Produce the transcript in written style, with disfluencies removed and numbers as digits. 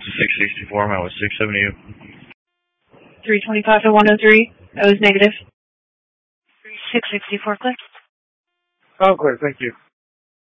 664, mile 670. 325 to 103. That was negative. 664, clear. Oh, clear, thank you.